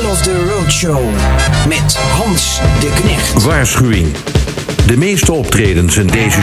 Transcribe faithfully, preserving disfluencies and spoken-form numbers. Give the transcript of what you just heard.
of the Roadshow met Hans de Knecht. Waarschuwing. De meeste optredens in deze